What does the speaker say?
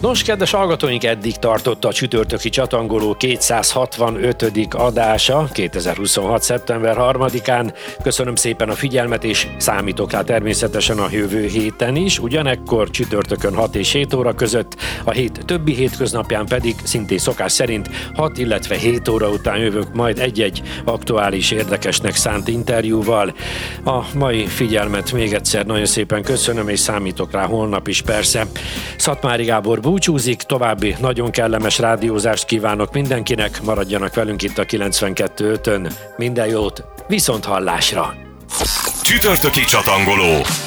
Nos, kedves hallgatóink, eddig tartott a csütörtöki csatangoló 265. adása 2026. szeptember 3-án. Köszönöm szépen a figyelmet, és számítok rá természetesen a jövő héten is. Ugyanekkor csütörtökön 6 és 7 óra között, a hét többi hétköznapján pedig szintén szokás szerint 6, illetve 7 óra után jövök majd egy-egy aktuális, érdekesnek szánt interjúval. A mai figyelmet még egyszer nagyon szépen köszönöm, és számítok rá holnap is persze. Szatmári Gábor búcsúzik, további nagyon kellemes rádiózást kívánok mindenkinek, maradjanak velünk itt a 92.5-ön. Minden jót, viszont hallásra! Csütörtöki csatangoló.